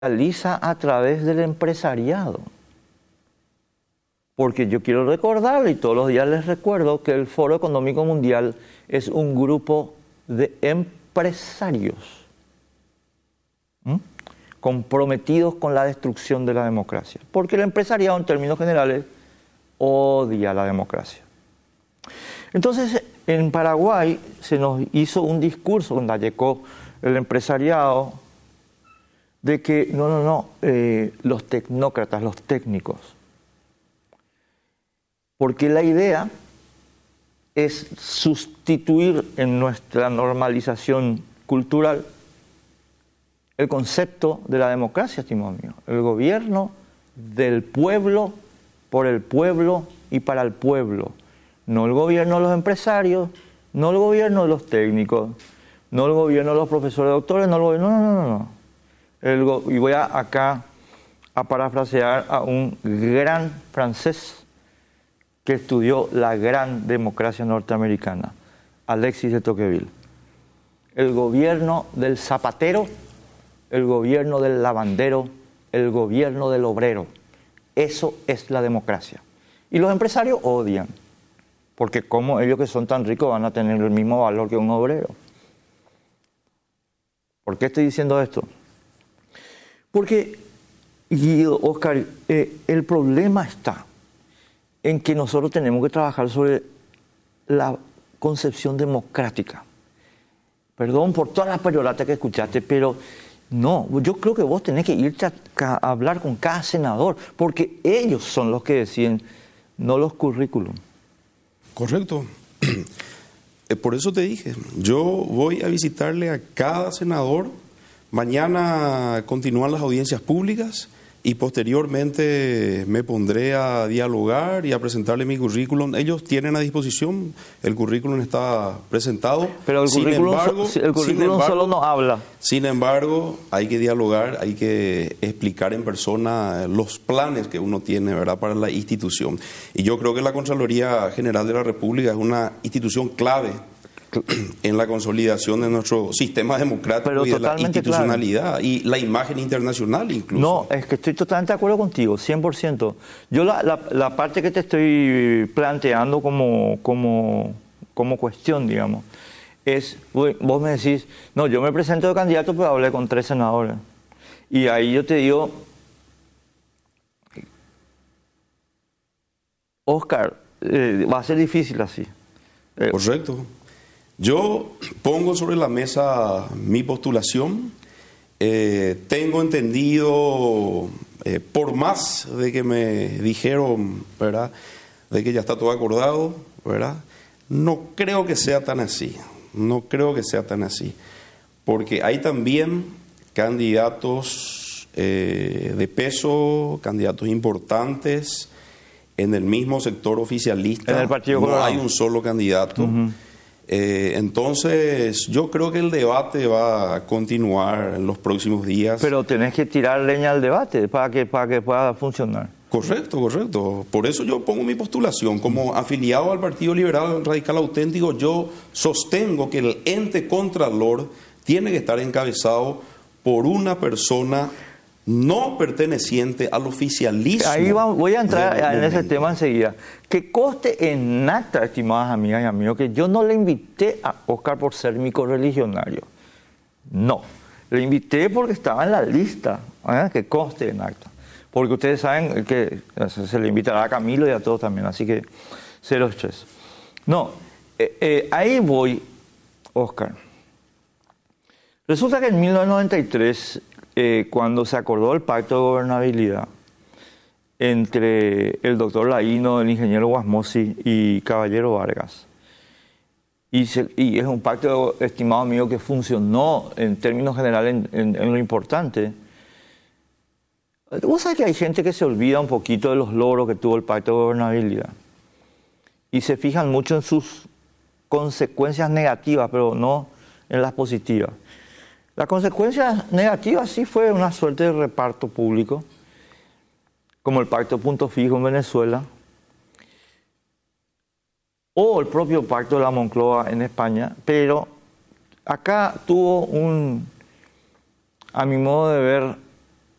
realiza a través del empresariado. Porque yo quiero recordarle, y todos los días les recuerdo, que el Foro Económico Mundial es un grupo de empresarios comprometidos con la destrucción de la democracia. Porque el empresariado, en términos generales, odia la democracia. Entonces, en Paraguay se nos hizo un discurso cuando llegó el empresariado de que los tecnócratas, los técnicos. Porque la idea es sustituir en nuestra normalización cultural el concepto de la democracia, estimado mío. El gobierno del pueblo, por el pueblo y para el pueblo. No el gobierno de los empresarios, no el gobierno de los técnicos, no el gobierno de los profesores doctores, no el gobierno, no. Y voy acá a parafrasear a un gran francés que estudió la gran democracia norteamericana, Alexis de Tocqueville. El gobierno del zapatero, el gobierno del lavandero, el gobierno del obrero. Eso es la democracia. Y los empresarios odian, porque como ellos que son tan ricos van a tener el mismo valor que un obrero. ¿Por qué estoy diciendo esto? Porque, Oscar, el problema está en que nosotros tenemos que trabajar sobre la concepción democrática. Perdón por todas las peroratas que escuchaste, pero no, yo creo que vos tenés que irte a hablar con cada senador, porque ellos son los que deciden, no los currículum. Correcto. Por eso te dije, yo voy a visitarle a cada senador. Mañana continúan las audiencias públicas y posteriormente me pondré a dialogar y a presentarle mi currículum. Ellos tienen a disposición, el currículum está presentado. Pero el currículum solo no habla. Sin embargo, hay que dialogar, hay que explicar en persona los planes que uno tiene, ¿verdad?, para la institución. Y yo creo que la Contraloría General de la República es una institución clave en la consolidación de nuestro sistema democrático y de la institucionalidad y la imagen internacional incluso. No, es que estoy totalmente de acuerdo contigo, 100%. Yo la parte que te estoy planteando como cuestión, digamos, es, vos me decís, no, yo me presento de candidato, pero hablé con 3 senadores. Y ahí yo te digo, Oscar, va a ser difícil así. Correcto. Yo pongo sobre la mesa mi postulación. Tengo entendido, por más de que me dijeron, ¿verdad?, de que ya está todo acordado, ¿verdad?, no creo que sea tan así. No creo que sea tan así. Porque hay también candidatos de peso, candidatos importantes en el mismo sector oficialista. En el Partido Colorado. No hay un solo candidato. Entonces, yo creo que el debate va a continuar en los próximos días. Pero tenés que tirar leña al debate para que pueda funcionar. Correcto, correcto. Por eso yo pongo mi postulación. Como afiliado al Partido Liberal Radical Auténtico, yo sostengo que el ente contralor tiene que estar encabezado por una persona no perteneciente al oficialismo. Ahí voy a entrar en ese tema enseguida. Que conste en acta, estimadas amigas y amigos, que yo no le invité a Oscar por ser mi correligionario. No, le invité porque estaba en la lista, que conste en acta. Porque ustedes saben que se le invitará a Camilo y a todos también, así que cero estrés. No, ahí voy, Oscar. Resulta que en 1993... cuando se acordó el pacto de gobernabilidad entre el doctor Laíno, el ingeniero Guasmosi y Caballero Vargas, y es un pacto, estimado mío, que funcionó en términos generales en lo importante. Vos sabés que hay gente que se olvida un poquito de los logros que tuvo el pacto de gobernabilidad y se fijan mucho en sus consecuencias negativas, pero no en las positivas. La consecuencia negativa sí fue una suerte de reparto público, como el pacto Punto Fijo en Venezuela, o el propio pacto de la Moncloa en España, pero acá tuvo a mi modo de ver,